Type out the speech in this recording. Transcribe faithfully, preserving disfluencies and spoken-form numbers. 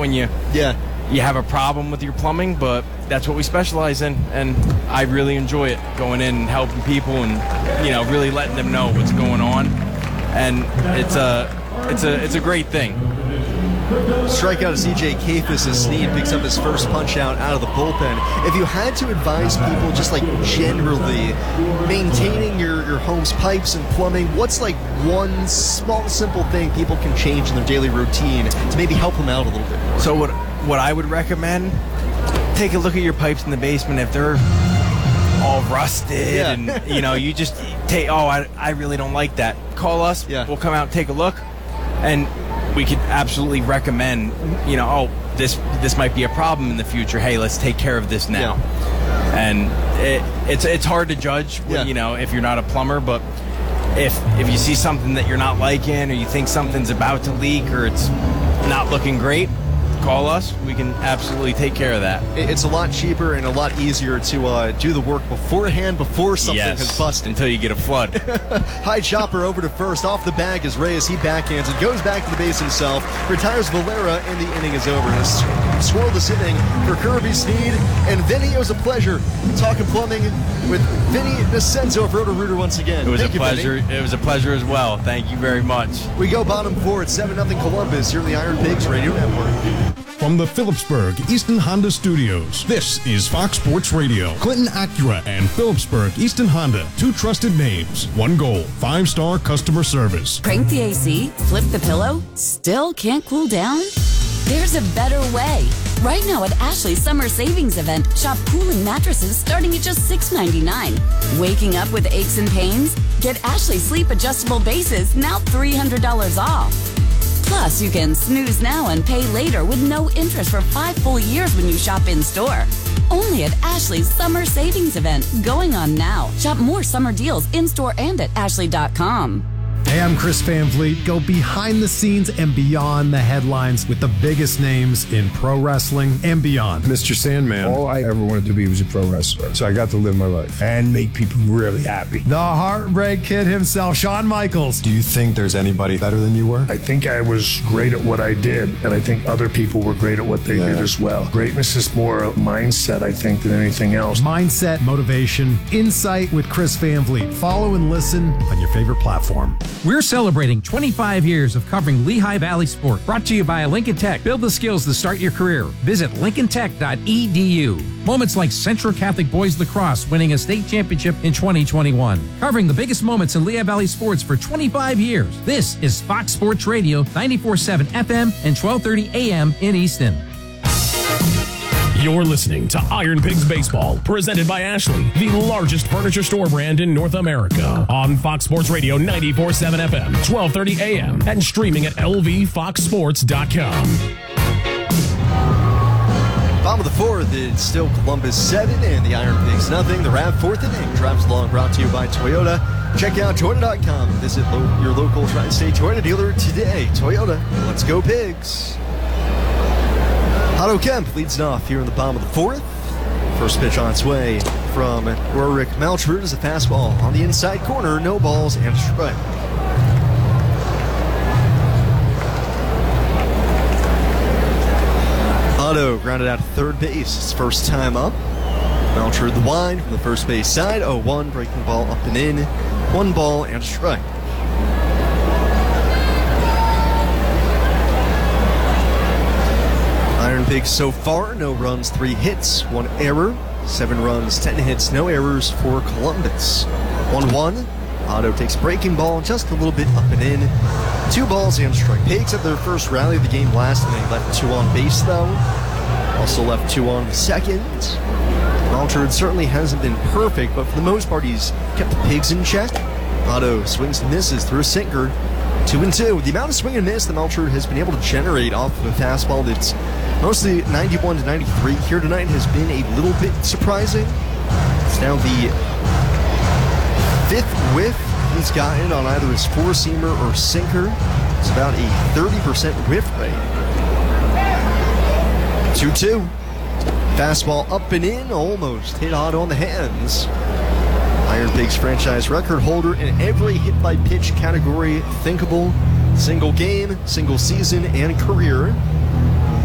when you yeah. you have a problem with your plumbing, but that's what we specialize in, and I really enjoy it, going in and helping people and, you know, really letting them know what's going on, and it's a it's a it's a great thing. Strikeout of C J Kafis as Snead picks up his first punch out out of the bullpen. If you had to advise people just like generally maintaining your, your home's pipes and plumbing, what's like one small simple thing people can change in their daily routine to maybe help them out a little bit more? So what what I would recommend, take a look at your pipes in the basement. If they're all rusted yeah. and you know, you just take, oh, I, I really don't like that, call us. Yeah. We'll come out and take a look, and we could absolutely recommend, you know, oh, this this might be a problem in the future. Hey, let's take care of this now. Yeah. And it, it's it's hard to judge, when, yeah. you know, if you're not a plumber, but if if you see something that you're not liking, or you think something's about to leak, or it's not looking great, call us. We can absolutely take care of that. It's a lot cheaper and a lot easier to uh, do the work beforehand before something yes, has busted. Until you get a flood. High chopper over to first, off the bag is Reyes. He backhands and goes back to the base himself. Retires Valera, and the inning is over. And a scoreless inning for Kirby Snead. And Vinny, it was a pleasure talking plumbing with Vinny Nascenzo of Roto-Rooter once again. It was Thank a you, pleasure. Vinny. It was a pleasure as well. Thank you very much. We go bottom four at seven nothing Columbus here in the Iron Pigs Radio Network. From the Phillipsburg Easton Honda Studios, this is Fox Sports Radio. Clinton Acura and Phillipsburg Easton Honda, two trusted names, one goal, five-star customer service. Crank the A C, flip the pillow, still can't cool down? There's a better way. Right now at Ashley's Summer Savings Event, shop cooling mattresses starting at just six ninety-nine. Waking up with aches and pains? Get Ashley Sleep Adjustable Bases, now three hundred dollars off. Plus, you can snooze now and pay later with no interest for five full years when you shop in-store. Only at Ashley's Summer Savings Event, going on now. Shop more summer deals in-store and at ashley dot com. Hey, I'm Chris Van Vliet. Go behind the scenes and beyond the headlines with the biggest names in pro wrestling and beyond. Mister Sandman, all I ever wanted to be was a pro wrestler. So I got to live my life and make people really happy. The Heartbreak Kid himself, Shawn Michaels. Do you think there's anybody better than you were? I think I was great at what I did, and I think other people were great at what they yeah. did as well. Greatness is more a mindset, I think, than anything else. Mindset, motivation, insight with Chris Van Vliet. Follow and listen on your favorite platform. We're celebrating twenty-five years of covering Lehigh Valley sport. Brought to you by Lincoln Tech. Build the skills to start your career. Visit lincoln tech dot e d u. Moments like Central Catholic Boys Lacrosse winning a state championship in twenty twenty-one. Covering the biggest moments in Lehigh Valley sports for twenty-five years. This is Fox Sports Radio, ninety-four point seven F M and twelve thirty A M in Easton. You're listening to Iron Pigs Baseball, presented by Ashley, the largest furniture store brand in North America. On Fox Sports Radio, ninety-four point seven F M, twelve thirty A M, and streaming at L V fox sports dot com. Bottom of the fourth, it's still Columbus seven and the Iron Pigs nothing. The Rav fourth inning drives along, brought to you by Toyota. Check out Toyota dot com. Visit lo- your local Tri-State Toyota dealer today. Toyota, let's go Pigs. Otto Kemp leads it off here in the bottom of the fourth. First pitch on its way from Rorik Maltrud is a fastball on the inside corner. No balls and a strike. Otto grounded out to third base. His first time up. Maltrud the wind from the first base side. oh one, breaking the ball up and in. One ball and a strike. Iron Pigs so far, no runs, three hits, one error. Seven runs, ten hits, no errors for Columbus. one one. Otto takes breaking ball just a little bit up and in. Two balls and a strike. Pigs had their first rally of the game last inning. Left two on base, though. Also left two on the second. Maltrud certainly hasn't been perfect, but for the most part, he's kept the Pigs in check. Otto swings and misses through a sinker. Two and two. The amount of swing and miss that Maltrud has been able to generate off of a fastball that's mostly ninety-one to ninety-three here tonight has been a little bit surprising. It's now the fifth whiff he's gotten on either his four-seamer or sinker. It's about a thirty percent whiff rate. two two. Fastball up and in, almost hit Otto on the hands. Iron Pigs franchise record holder in every hit-by-pitch category thinkable. Single game, single season, and career.